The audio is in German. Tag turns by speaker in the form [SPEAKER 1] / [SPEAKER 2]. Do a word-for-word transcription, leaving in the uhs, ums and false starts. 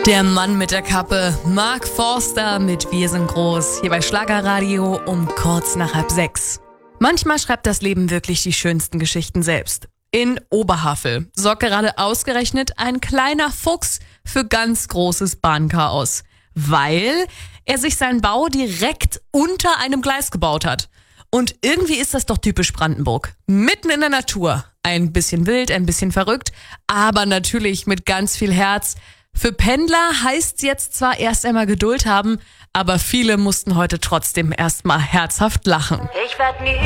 [SPEAKER 1] Der Mann mit der Kappe, Mark Forster mit Wir sind groß, hier bei Schlagerradio um kurz nach halb sechs. Manchmal schreibt das Leben wirklich die schönsten Geschichten selbst. In Oberhavel sorgt gerade ausgerechnet ein kleiner Fuchs für ganz großes Bahnchaos, weil er sich seinen Bau direkt unter einem Gleis gebaut hat. Und irgendwie ist das doch typisch Brandenburg. Mitten in der Natur. Ein bisschen wild, ein bisschen verrückt, aber natürlich mit ganz viel Herz. Für Pendler heißt's jetzt zwar erst einmal Geduld haben, aber viele mussten heute trotzdem erst mal herzhaft lachen.
[SPEAKER 2] Ich werd nie